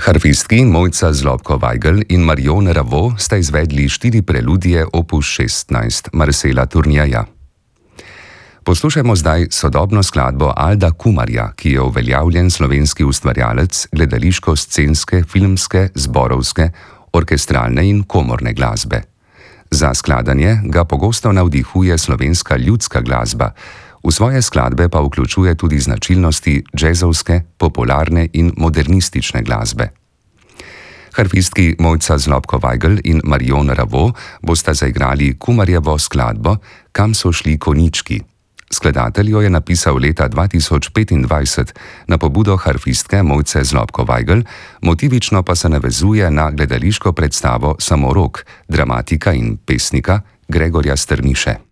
Harfistki Mojca Zlobko-Weigl in Marion Ravo sta izvedli 4 preludije opus 16 Marcela Tourniéja. Poslušajmo zdaj sodobno skladbo Alda Kumarja, ki je uveljavljen slovenski ustvarjalec gledališko-scenske, filmske, zborovske, orkestralne in komorne glasbe. Za skladanje ga pogosto navdihuje slovenska ljudska glasba, v svoje skladbe pa vključuje tudi značilnosti džezovske, popularne in modernistične glasbe. Harfistki Mojca Zlobko-Weigl in Marion Ravo bosta zaigrali Kumarjevo skladbo Kam so šli konjički. Skladatelj jo je napisal leta 2025 na pobudo harfistke Mojce Zlobko-Weigl, motivično pa se navezuje na gledališko predstavo Samorok, dramatika in pesnika Gregorja Strniše.